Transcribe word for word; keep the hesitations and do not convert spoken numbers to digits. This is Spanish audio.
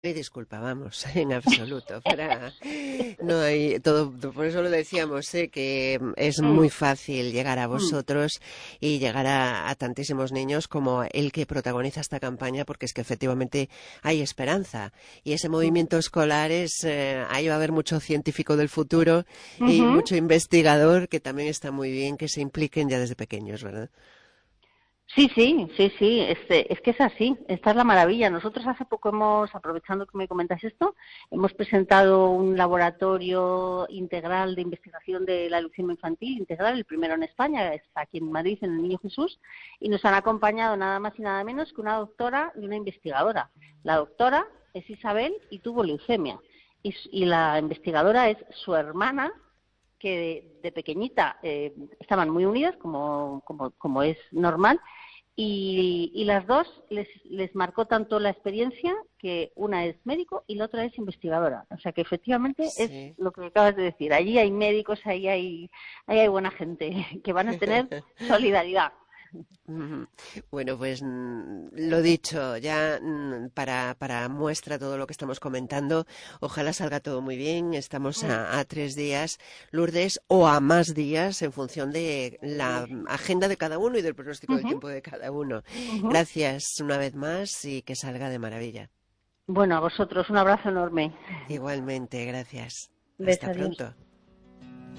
Y disculpa, vamos, en absoluto. Para, no hay todo, por eso lo decíamos, ¿eh? Que es Mm, muy fácil llegar a mm, vosotros y llegar a, a tantísimos niños como el que protagoniza esta campaña, porque es que efectivamente hay esperanza. Y ese mm. movimiento escolar es, eh, ahí va a haber mucho científico del futuro y Ujú. mucho investigador que también está muy bien que se impliquen ya desde pequeños, ¿verdad? Sí, sí, sí, sí, este, es que es así, esta es la maravilla. Nosotros hace poco hemos, aprovechando que me comentas esto, hemos presentado un laboratorio integral de investigación de la leucemia infantil, integral, el primero en España, es aquí en Madrid, en el Niño Jesús, y nos han acompañado nada más y nada menos que una doctora y una investigadora. La doctora es Isabel y tuvo leucemia, y, y la investigadora es su hermana, que de, de pequeñita eh, estaban muy unidas, como, como, como es normal, y, y las dos les, les marcó tanto la experiencia que una es médico y la otra es investigadora. O sea que efectivamente es Sí. lo que acabas de decir. Allí hay médicos, ahí hay, ahí hay buena gente que van a tener solidaridad. Ujú. Bueno, pues mm, lo dicho, ya mm, para, para muestra todo lo que estamos comentando, ojalá salga todo muy bien. Estamos a, a tres días, Lourdes, o a más días en función de la mm, agenda de cada uno y del pronóstico del Ujú, tiempo de cada uno. ujú. Gracias una vez más y que salga de maravilla. Bueno, a vosotros un abrazo enorme. Igualmente, gracias. Beso, Hasta adiós. pronto.